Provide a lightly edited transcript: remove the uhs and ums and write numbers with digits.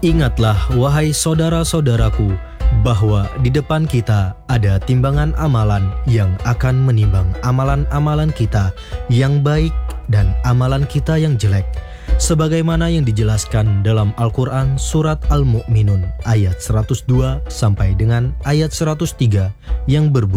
Ingatlah, wahai saudara-saudaraku, bahwa di depan kita ada timbangan amalan yang akan menimbang amalan-amalan kita yang baik dan amalan kita yang jelek, sebagaimana yang dijelaskan dalam Al-Quran Surat Al-Mu'minun ayat 102 sampai dengan ayat 103 yang berbunyi,